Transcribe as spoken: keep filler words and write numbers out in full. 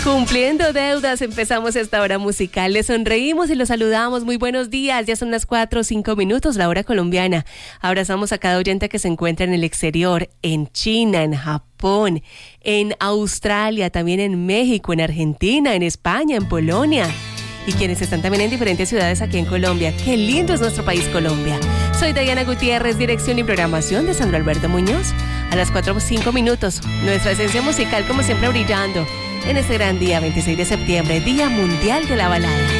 Cumpliendo deudas, empezamos esta hora musical. Les sonreímos y los saludamos. Muy buenos días. Ya son las cuatro o cinco minutos, la hora colombiana. Abrazamos a cada oyente que se encuentra en el exterior, en China, en Japón, en Australia, también en México, en Argentina, en España, en Polonia. Y quienes están también en diferentes ciudades aquí en Colombia. ¡Qué lindo es nuestro país, Colombia! Soy Diana Gutiérrez, dirección y programación de Sandro Alberto Muñoz. A las cuatro o cinco minutos, nuestra esencia musical como siempre brillando en este gran día, veintiséis de septiembre, Día Mundial de la Balada.